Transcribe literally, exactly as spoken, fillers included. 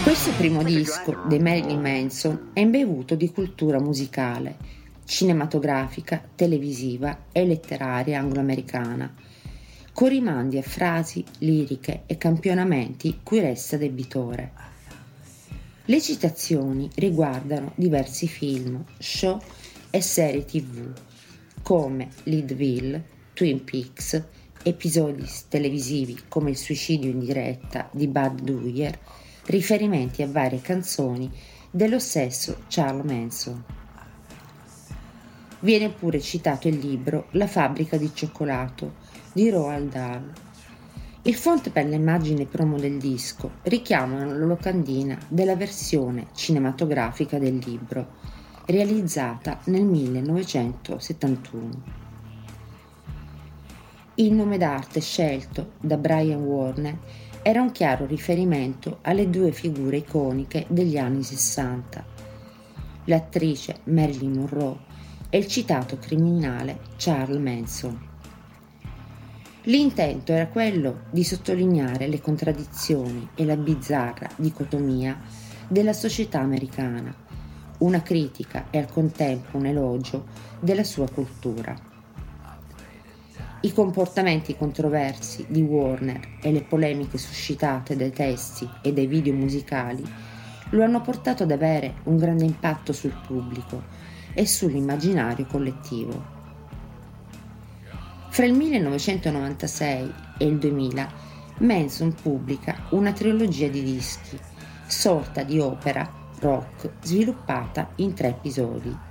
Questo primo disco dei Marilyn Manson è imbevuto di cultura musicale, cinematografica, televisiva e letteraria anglo-americana, con rimandi a frasi, liriche e campionamenti cui resta debitore. Le citazioni riguardano diversi film, show e serie tivù, come Leadville, Twin Peaks, episodi televisivi come Il suicidio in diretta di Bud Dwyer, riferimenti a varie canzoni dello stesso Charles Manson. Viene pure citato il libro La fabbrica di cioccolato di Roald Dahl. Il font per l'immagine promo del disco richiama la locandina della versione cinematografica del libro, realizzata nel millenovecentosettantuno. Il nome d'arte scelto da Brian Warner era un chiaro riferimento alle due figure iconiche degli anni sessanta, l'attrice Marilyn Monroe e il citato criminale Charles Manson. L'intento era quello di sottolineare le contraddizioni e la bizzarra dicotomia della società americana, una critica e al contempo un elogio della sua cultura. I comportamenti controversi di Warner e le polemiche suscitate dai testi e dai video musicali lo hanno portato ad avere un grande impatto sul pubblico e sull'immaginario collettivo. Fra il millenovecentonovantasei e il duemila Manson pubblica una trilogia di dischi, sorta di opera rock sviluppata in tre episodi.